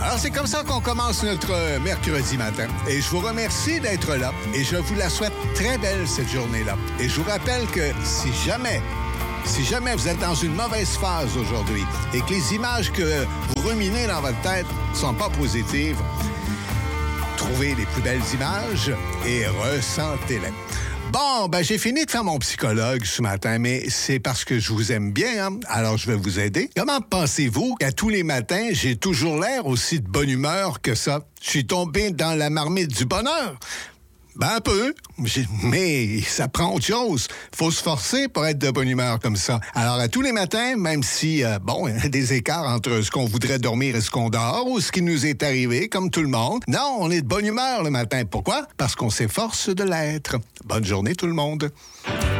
Alors, c'est comme ça qu'on commence notre mercredi matin. Et je vous remercie d'être là. Et je vous la souhaite très belle, cette journée-là. Et je vous rappelle que si jamais vous êtes dans une mauvaise phase aujourd'hui et que les images que vous ruminez dans votre tête ne sont pas positives, trouvez les plus belles images et ressentez-les. Bon, j'ai fini de faire mon psychologue ce matin, mais c'est parce que je vous aime bien, hein? Alors je vais vous aider. Comment pensez-vous qu'à tous les matins, j'ai toujours l'air aussi de bonne humeur que ça? Je suis tombé dans la marmite du bonheur. Un peu, mais ça prend autre chose. Faut se forcer pour être de bonne humeur comme ça. Alors, à tous les matins, même si, il y a des écarts entre ce qu'on voudrait dormir et ce qu'on dort, ou ce qui nous est arrivé, comme tout le monde, non, on est de bonne humeur le matin. Pourquoi? Parce qu'on s'efforce de l'être. Bonne journée, tout le monde.